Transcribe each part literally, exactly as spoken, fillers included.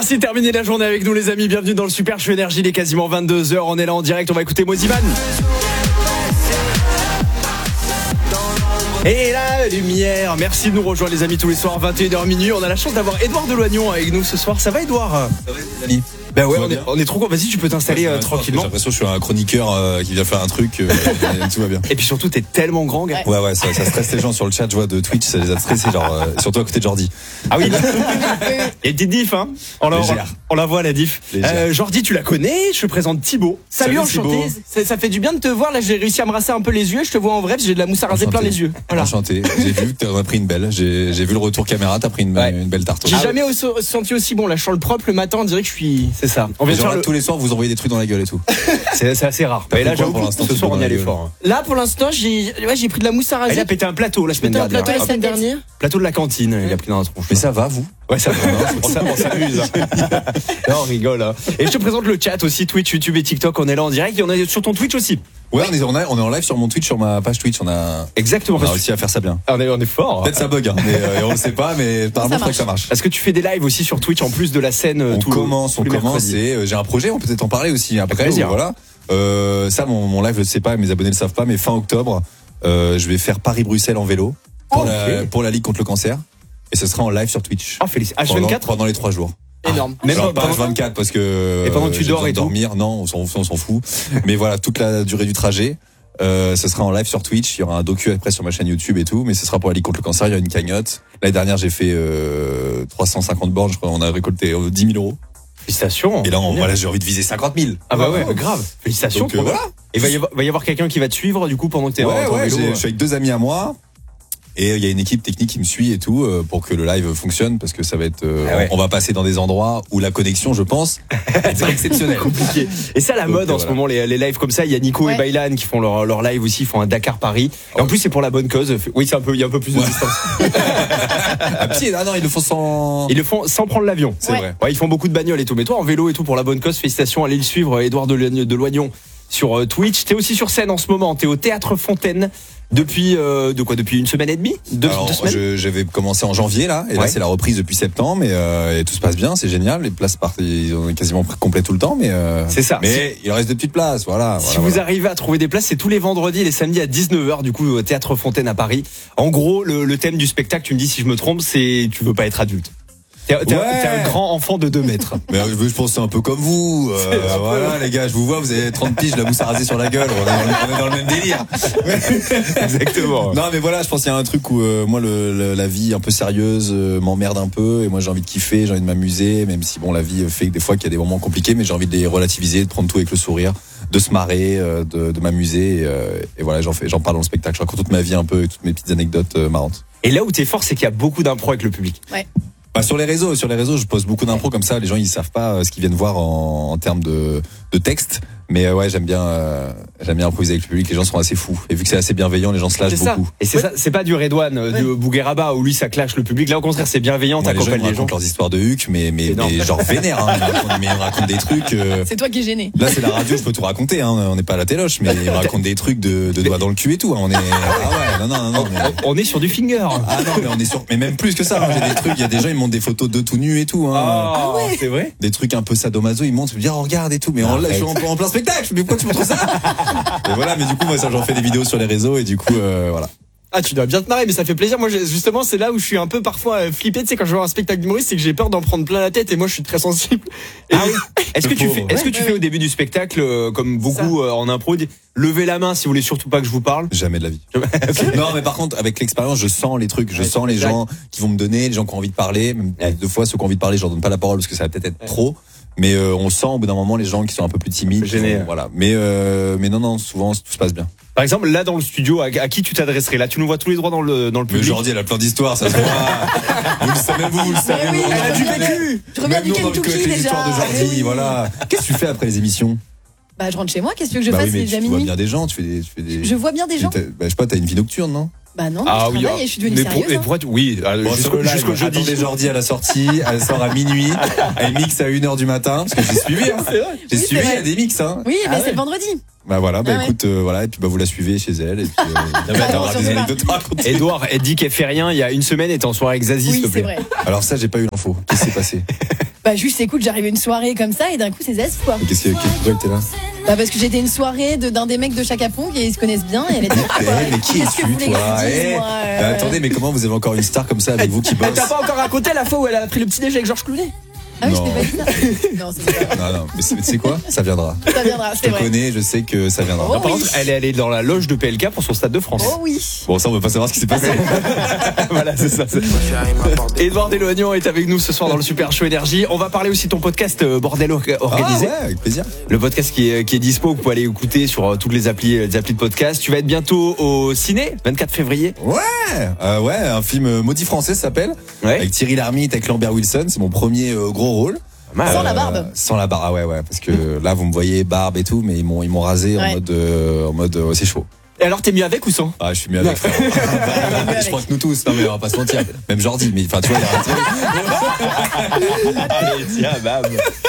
Merci de terminer la journée avec nous les amis. Bienvenue dans le Super Show Énergie. Il est quasiment vingt-deux heures. On est là en direct. On va écouter Moziman. Et la lumière. Merci de nous rejoindre les amis tous les soirs vingt et une heures minuit. On a la chance d'avoir Édouard Deloignon avec nous ce soir. Ça va Édouard? Ça va les amis? Ben ouais, on est, on est trop content. Vas-y, tu peux t'installer ouais, euh, tranquillement. J'ai l'impression que je suis un chroniqueur euh, qui vient faire un truc. Euh, tout va bien. Et puis surtout, t'es tellement grand, gars. Ouais, ouais, ça, ça stresse les gens sur le chat. Je vois de Twitch, ça les a stressés, genre euh, surtout à côté de Jordi. Ah oui. Et petite diff, hein. On la, on, on la voit la diff. Euh, Jordi, tu la connais. Je te présente Thibaut. Salut, Salut enchanté. Ça, ça fait du bien de te voir. Là, j'ai réussi à me rasser un peu les yeux. Je te vois en vrai. J'ai de la mousse à raser plein les yeux. Voilà. Enchanté. J'ai vu que t'en as pris une belle. J'ai, j'ai vu le retour caméra. T'as pris une, ouais. une belle tarte. J'ai ah, jamais ouais. senti aussi bon. Là, je sens le propre le matin. On dirait que je suis. C'est ça. On vient de le... tous les soirs, vous envoyez des trucs dans la gueule et tout. C'est, c'est assez rare. Et là, j'avoue, pour l'instant, ce soir, on y allait fort. Là, pour l'instant, j'ai, ouais, j'ai pris de la mousse à raser. Il a pété un plateau la semaine dernière. Un plateau la semaine dernière. Plateau de la cantine. Il a pris dans la tronche. Mais ça va, vous? Ouais, ça va. On s'amuse. Non, on rigole. Hein. Et je te présente le chat aussi, Twitch, YouTube et TikTok. On est là en direct. Et on est sur ton Twitch aussi. Ouais, on est, on, est, on est en live sur mon Twitch, sur ma page Twitch. On a exactement. On a réussi à faire ça bien. On est, on est fort. Peut-être ça bug, hein, mais euh, on le sait pas. Mais apparemment, il faudrait que ça marche. Est-ce que tu fais des lives aussi sur Twitch en plus de la scène? On tout commence, le, on commence. Et euh, j'ai un projet. On peut peut-être en parler aussi après. Ou, voilà. Euh, ça, mon, mon live, je le sais pas. Mes abonnés le savent pas. Mais fin octobre, euh, je vais faire Paris-Bruxelles en vélo pour, oh, la, okay. pour la Ligue contre le cancer. Et ce sera en live sur Twitch. Oh, félicitations. H vingt-quatre pendant, pendant les trois jours. Énorme. Ah, même genre pas H vingt-quatre parce que. Et pendant que tu dors et dormir, non, on s'en, on s'en fout. Mais voilà, toute la durée du trajet. Euh, ce sera en live sur Twitch. Il y aura un docu après sur ma chaîne YouTube et tout. Mais ce sera pour la Ligue contre le cancer. Il y a une cagnotte. L'année dernière, j'ai fait euh, trois cent cinquante bornes. Je crois qu'on a récolté euh, dix mille euros. Félicitations. Et là, on, voilà, j'ai envie de viser cinquante mille. Ah bah ouais, grave. Félicitations. Donc, euh, voilà. Et va y avoir, va y avoir quelqu'un qui va te suivre du coup pendant que t'es ouais, en ouais, vélo. Je suis avec deux amis à moi. Et il y a une équipe technique qui me suit et tout euh, pour que le live fonctionne parce que ça va être euh, ah ouais. on, on va passer dans des endroits où la connexion, je pense, c'est exceptionnel. Compliqué. Et ça la Donc, mode euh, en voilà. ce moment les, les lives comme ça, il y a Nico ouais. et Baylan qui font leur leur live aussi, ils font un Dakar Paris. Et en plus c'est pour la bonne cause. Oui, c'est un peu il y a un peu plus de ouais. distance. À pied, ah non, ils le font sans Ils le font sans prendre l'avion. C'est ouais. vrai. Ouais, ils font beaucoup de bagnoles et tout. Mais toi en vélo et tout pour la bonne cause, félicitations, allez le suivre Édouard Deloignon sur Twitch. T'es aussi sur scène en ce moment, t'es au Théâtre Fontaine. Depuis euh, de quoi depuis une semaine et demie deux, Alors, deux semaines je, j'avais commencé en janvier là et ouais. là c'est la reprise depuis septembre et, euh, et tout se passe bien, c'est génial, les places partent ils ont quasiment complet tout le temps mais euh, c'est ça. Mais si, il reste des petites places, voilà. Si voilà, vous voilà. arrivez à trouver des places, c'est tous les vendredis et les samedis à dix-neuf heures du coup au Théâtre Fontaine à Paris. En gros, le, le thème du spectacle, tu me dis si je me trompe, c'est tu veux pas être adulte. T'es, t'es, ouais. t'es un grand enfant de deux mètres. Mais je pense que c'est un peu comme vous. Euh, voilà, les gars, je vous vois, vous avez trente piges, la mousse à raser sur la gueule. On est dans le, on est dans le même délire. Exactement. Non, mais voilà, je pense qu'il y a un truc où euh, moi, le, le, la vie un peu sérieuse euh, m'emmerde un peu. Et moi, j'ai envie de kiffer, j'ai envie de m'amuser. Même si, bon, la vie fait que des fois qu'il y a des moments compliqués, mais j'ai envie de les relativiser, de prendre tout avec le sourire, de se marrer, euh, de, de m'amuser. Et, euh, et voilà, j'en fais, j'en parle dans le spectacle. Je raconte toute ma vie un peu, toutes mes petites anecdotes euh, marrantes. Et là où t'es fort, c'est qu'il y a beaucoup d'impro avec le public. Ouais. Bah sur les réseaux, sur les réseaux, je pose beaucoup d'impro comme ça. Les gens ils savent pas ce qu'ils viennent voir en, en termes de, de texte, mais euh, ouais j'aime bien, euh, j'aime bien improviser avec le public. Les gens sont assez fous et vu que c'est assez bienveillant, les gens se lâchent c'est beaucoup. Ça. Et c'est ouais. ça, c'est pas du Redouane, ouais. du Bougueraba où lui ça clash le public. Là au contraire c'est bienveillant, t'accompagnes les gens. Ils racontent leurs histoires de huc, mais mais, mais genre vénère. Hein, ils racontent, mais ils racontent des trucs. Euh... C'est toi qui es gêné. Là c'est la radio, je peux tout raconter. Hein, on n'est pas à la téloche, mais ils racontent des trucs de, de doigts dans le cul et tout. Hein, on est, ah ouais, non non non non. Mais... On est sur du finger. Ah non mais on est sur, mais même plus que ça. Hein, j'ai des trucs, il y a des gens ils montent des photos de tout nu et tout. Hein. Ah ouais, c'est vrai. Des trucs un peu sadomaso, ils montent, ils me disent oh, regarde et tout, mais en, là, je suis en, en plein spectacle. Mais pourquoi tu me trouves ça? Et voilà, mais du coup moi ça j'en fais des vidéos sur les réseaux et du coup euh, voilà. Ah tu dois bien te marrer, mais ça fait plaisir. Moi justement c'est là où je suis un peu parfois flippé, tu sais, quand je vois un spectacle d'humoriste, c'est que j'ai peur d'en prendre plein la tête et moi je suis très sensible. Et ah oui. Est-ce que tu fais, est-ce que ouais, tu ouais, fais ouais. au début du spectacle euh, comme beaucoup euh, en impro, levez la main si vous voulez surtout pas que je vous parle? Jamais de la vie. Okay. Non mais par contre avec l'expérience je sens les trucs, je ouais, sens les exact. gens qui vont me donner, les gens qui ont envie de parler. Même ouais. Deux fois ceux qui ont envie de parler, je leur donne pas la parole parce que ça va peut-être être ouais. trop. Mais euh, on sent au bout d'un moment les gens qui sont un peu plus timides. Gênés. Sont, voilà. Mais euh, mais non non souvent tout se passe bien. Par exemple, là dans le studio, à, à qui tu t'adresserais? Là, tu nous vois tous les droits dans le dans le public. Mais Jordi, elle a plein d'histoires, ça se voit. Vous le savez, vous, vous le savez. Oui, elle a du vécu. Je reviens du Kentucky déjà. Les histoires de Jordi, oui. Voilà. Qu'est-ce que tu fais après les émissions? Bah, je rentre chez moi. Qu'est-ce que je bah fasse? oui, mais C'est déjà tu minuit. vois bien des gens, tu fais des, tu fais des. Je vois bien des gens. Bah, je sais pas, t'as une vie nocturne, non? Bah non, non Ah je oui, travaille ah, et je suis devenue mais pour- sérieuse. et hein. pourquoi tu- oui, euh, Bon, jusqu'au sur le live, jusqu'au jeudi. attendez Jordi à la sortie, elle sort à minuit, elle mixe à une heure du matin, parce que j'ai suivi, hein. J'ai Oui, c'est suivi, il y vrai. a des mix, hein. Oui, Ah mais ouais. c'est le vendredi. Bah voilà, bah Ah ouais. écoute, euh, voilà, et puis bah vous la suivez chez elle, et puis euh, Ah, bah, non, t'auras j'en des sais pas. anecdotes à raconter. Edouard, elle dit qu'elle fait rien il y a une semaine et t'es en soirée avec Zazie, s'il Oui, te plaît. c'est vrai. Alors ça, j'ai pas eu l'info. Qu'est-ce qui s'est passé? Bah juste écoute, j'arrive à une soirée comme ça et d'un coup c'est Zest quoi. Qu'est-ce que, pourquoi elle était là? Bah parce que j'étais à une soirée de- d'un des mecs de Chaka Ponk et ils se connaissent bien et elle était Eh, mais qui Qu'est-ce que es-tu, vous voulez que toi? je vous dise, Eh, moi, euh, euh, attendez, mais comment vous avez encore une star comme ça avec vous qui bosse? Elle t'a pas encore raconté la fois où elle a pris le petit déj avec Georges Clooney? Ah oui, je Non. t'ai pas dit ça. Non, c'est pas grave. Non, non, mais c'est- tu sais quoi? Ça viendra. Ça viendra, Je c'est te vrai. connais, je sais que ça viendra. Oh, Par oui. contre, elle est allée dans la loge de P L K pour son Stade de France. Oh oui. Bon, ça, on veut pas savoir ce qui s'est passé. Voilà, c'est ça. c'est- Edouard Deloignan est avec nous ce soir dans le Super Show Énergie. On va parler aussi de ton podcast euh, Bordel or- Ah organisé. ouais, avec plaisir. Le podcast qui est, qui est dispo, que vous pouvez aller écouter sur euh, toutes les applis, les applis de podcast. Tu vas être bientôt au ciné, vingt-quatre février. Ouais, euh, ouais, un film euh, maudit français ça s'appelle. Ouais. Avec Thierry Lhermitte, avec Lambert Wilson. C'est mon premier euh, gros rôle. Mal. Sans la barbe. Sans la barbe, ah ouais, ouais. Parce que là, vous me voyez barbe et tout, mais ils m'ont, ils m'ont rasé en Ouais. mode, euh, en mode, euh, c'est chaud. Et alors t'es mieux avec ou sans? Ah, je suis mieux avec. frère. Je crois que nous tous, non mais on va pas se mentir. Même Jordi, mais enfin, tu vois, il y a un truc. Allez, tiens, bam.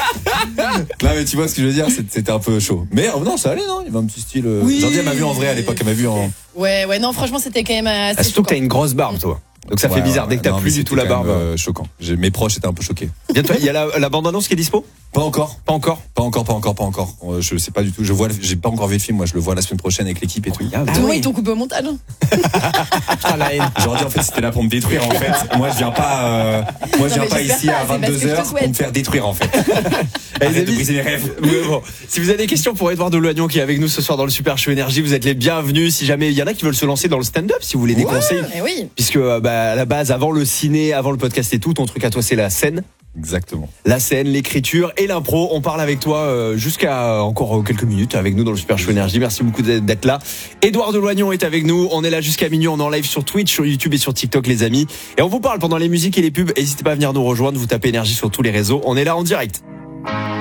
Non mais tu vois ce que je veux dire, c'est- c'était un peu chaud. Mais euh, non, ça allait, non. Il y avait un petit style. euh, Oui. Jordi, elle m'a vu en vrai à l'époque, elle m'a vu en. Ouais, ouais, non, franchement, c'était quand même assez Ah, surtout que t'as choquant. une grosse barbe, toi. Donc ça fait Ouais, bizarre ouais, dès que t'as non, plus mais du tout c'était la quand barbe. même, euh, choquant. J'ai- Mes proches étaient un peu choqués. Bientôt, il y a la, la bande-annonce qui est dispo? Pas encore. Pas encore. Pas encore, pas encore, pas encore. Euh, Je sais pas du tout. Je vois, le- j'ai pas encore vu le film. Moi, je le vois la semaine prochaine avec l'équipe et tout. Ah, Tout le monde, ouais. ils t'ont coupé au montage. Putain, la haine. Jordi, en fait, c'était là pour me détruire. En fait, moi, je viens pas. euh, moi, je Non, viens mais pas j'espère ici pas, à c'est parce que vingt-deux je te heures pour souhaite. me faire détruire, en fait. Les Arrête de amis, briser mes rêves. Oui, bon. Si vous avez des questions pour Edouard Deloignan qui est avec nous ce soir dans le Super Show Énergie, vous êtes les bienvenus. Si jamais il y en a qui veulent se lancer dans le stand-up, si vous voulez des Ouais. conseils, Eh oui. puisque euh, bah, à la base, avant le ciné, avant le podcast et tout, ton truc à toi c'est la scène, Exactement. la scène, l'écriture et l'impro. On parle avec toi euh, jusqu'à euh, encore euh, quelques minutes avec nous dans le Super Show Énergie. Merci beaucoup d'être d'être là. Edouard Deloignan est avec nous. On est là jusqu'à minuit. On est en live sur Twitch, sur YouTube et sur TikTok, les amis. Et on vous parle pendant les musiques et les pubs. N'hésitez pas à venir nous rejoindre. Vous tapez Énergie sur tous les réseaux. On est là en direct.